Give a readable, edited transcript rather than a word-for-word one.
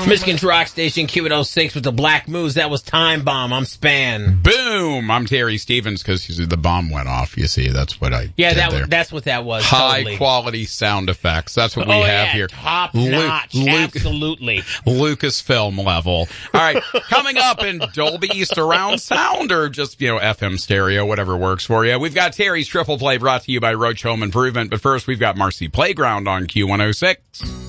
Michigan's Rock Station, Q106 with the Black Moose. That was Time Bomb. I'm Span. Boom! I'm Terry Stevens because the bomb went off. You see, that's what I did there. That's what that was. High totally. quality sound effects. That's what we have here. Top notch. Absolutely. Lucasfilm level. All right, coming up in Dolby Surround Sound or just, FM stereo, whatever works for you. We've got Terry's Triple Play brought to you by Roach Home Improvement. But first, we've got Marcy Playground on Q106.